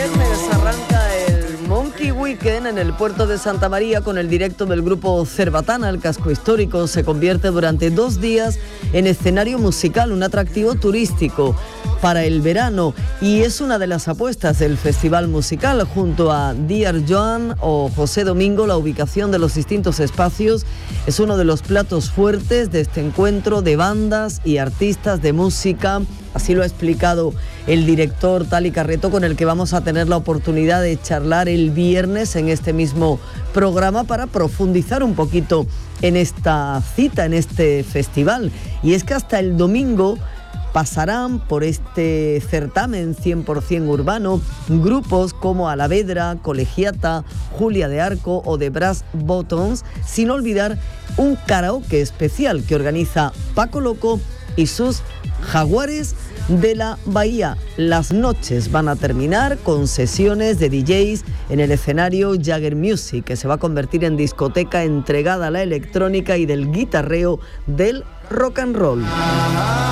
viernes arranca el Monkey Weekend en el puerto de Santa María con el directo del grupo Cerbatana. El casco histórico se convierte durante 2 días en escenario musical, un atractivo turístico para el verano, y es una de las apuestas del festival musical. Junto a Dear Joan o José Domingo, la ubicación de los distintos espacios es uno de los platos fuertes de este encuentro de bandas y artistas de música. Así lo ha explicado el director Tali Carreto, con el que vamos a tener la oportunidad de charlar el viernes en este mismo programa para profundizar un poquito en esta cita, en este festival. Y es que hasta el domingo pasarán por este certamen 100% urbano grupos como Alavedra, Colegiata, Julia de Arco o The Brass Buttons, sin olvidar un karaoke especial que organiza Paco Loco y sus Jaguares de la Bahía. Las noches van a terminar con sesiones de DJs en el escenario Jagger Music, que se va a convertir en discoteca entregada a la electrónica y del guitarreo del rock and roll.